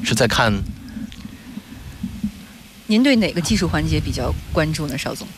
是在看。 您对哪个技术环节比较关注呢，邵总？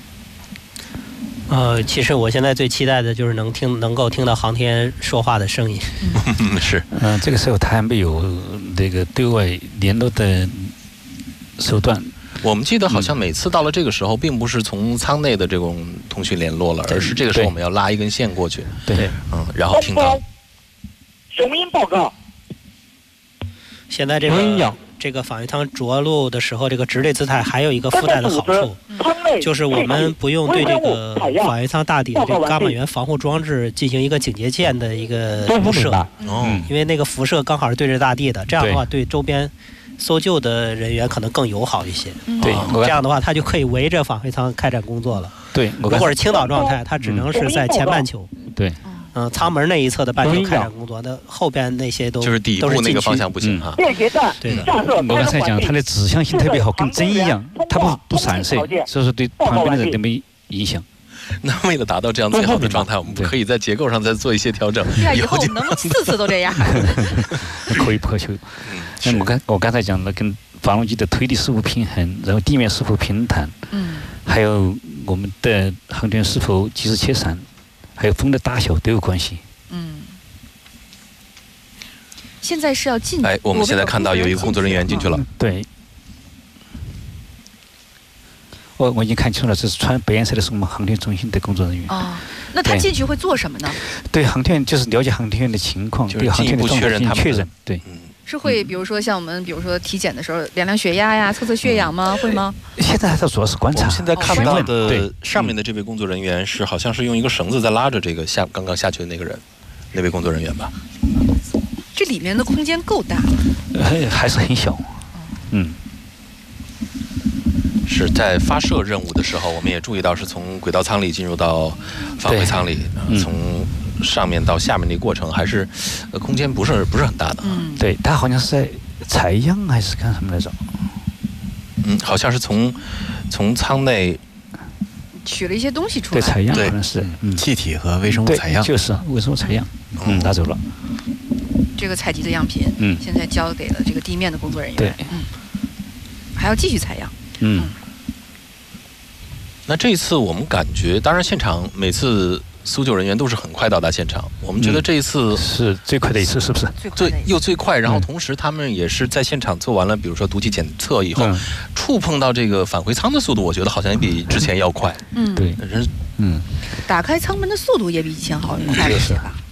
其实我现在最期待的就是能够听到航天员说话的声音。 是， 这个时候他还没有那个对外联络的手段。 我们记得好像每次到了这个时候，并不是从舱内的这种通讯联络了，而是这个时候我们要拉一根线过去。 对， 然后听到雄鹰报告。 现在这个返回舱着陆的时候，这个直立姿态还有一个附带的好处，就是我们不用对这个返回舱大底的这个伽马源防护装置进行一个警戒线的一个辐射，因为那个辐射刚好是对着大地的，这样的话对周边搜救的人员可能更友好一些。 对， 这样的话他就可以围着返回舱开展工作了。 对， 如果是倾倒状态，它只能是在前半球。 对。 舱门那一侧的半球开展工作，那后边那些都就是底部那个方向不行啊。 对的。 我刚才讲它的指向性特别好，跟针一样，它不闪射，所以说对旁边的人都没影响。 那为了达到这样最好的状态，我们可以在结构上再做一些调整。 对啊，以后我们能不能次次都这样？ 可以不可求。我刚才讲了，跟发动机的推力是否平衡，然后地面是否平坦，还有我们的航天是否及时切散。还有风的大小都有关系。 现在是要进。 我们现在看到有一个工作人员进去了。 对。我已经看清楚了，这是穿白颜色的是我们航天中心的工作人员。 那他进去会做什么呢？ 对航天就是了解航天员的情况，对航天的状态进行确认。对。 是会，比如说像我们，比如说体检的时候量量血压呀，测测血氧吗？会吗？ 现在它主要是观察。 我们现在看到的上面的这位工作人员是好像是用一个绳子在拉着这个刚刚下去的那个人，那位工作人员吧。 这里面的空间够大。 还是很小。 是在发射任务的时候，我们也注意到是从轨道舱里进入到返回舱里，从上面到下面的过程还是空间不是很大的。 对，他好像是在采样还是干什么来着？ 好像是从舱内取了一些东西出来。 对，采样可能是气体和微生物采样。 就是微生物采样。拿走了。 这个采集的样品，现在交给了这个地面的工作人员。 对， 还要继续采样。 那这一次我们感觉，当然现场每次搜救人员都是很快到达现场，我们觉得这一次是最快的一次，是不是？ 最快，然后同时他们也是在现场做完了，比如说毒气检测以后，触碰到这个返回舱的速度，我觉得好像也比之前要快。 对， 打开舱门的速度也比以前好快一些吧。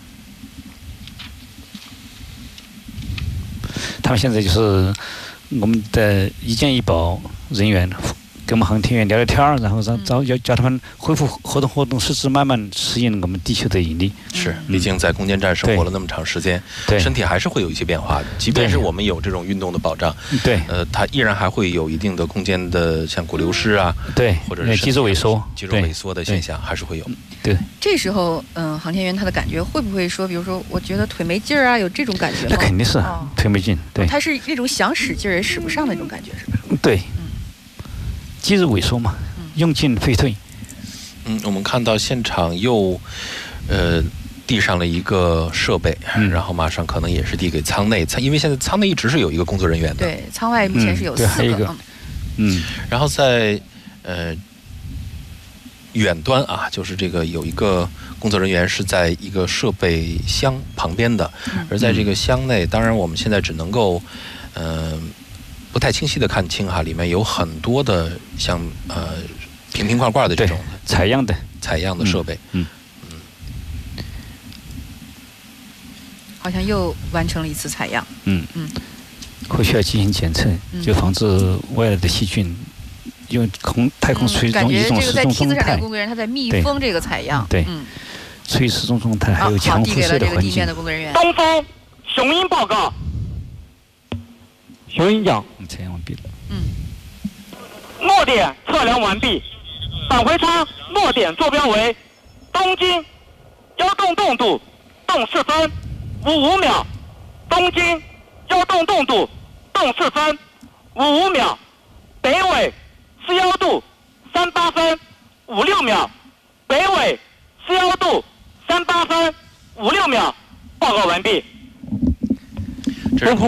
他们现在就是我们的一健一保人员跟我们航天员聊聊天，然后要叫他们恢复活动，使之慢慢适应我们地球的引力。 是，毕竟在空间站生活了那么长时间，身体还是会有一些变化的。即便是我们有这种运动的保障，它依然还会有一定的空间的像骨流失啊，或者是肌肉萎缩的现象还是会有。 对， 这时候航天员他的感觉会不会说，比如说我觉得腿没劲儿啊，有这种感觉吗？ 那肯定是腿没劲。对， 他是那种想使劲儿也使不上那种感觉，是吧？ 对。肌肉萎缩嘛，用进废退。 我们看到现场又递上了一个设备，然后马上可能也是递给舱内，因为现在舱内一直是有一个工作人员的。 对，舱外目前是有4个。 然后在远端啊，就是这个有一个工作人员是在一个设备箱旁边的，而在这个箱内，当然我们现在只能够不太清晰的看清哈，里面有很多的像瓶罐罐的这种采样的设备。 好像又完成了一次采样。 或许要进行检测，就防止外来的细菌。用太空处于一种失重状态。感觉这个在梯子上的工作人员他在密封这个采样。对，处于失重状态，还有强辐射的环境。 东风，雄鹰报告。雄鹰讲。 采样完毕了。 落点测量完毕，返回舱落点坐标为东经腰动动度动4分55秒，东经腰动动度动4分55秒，北纬41度38分56秒，北纬41度38分56秒，报告完毕。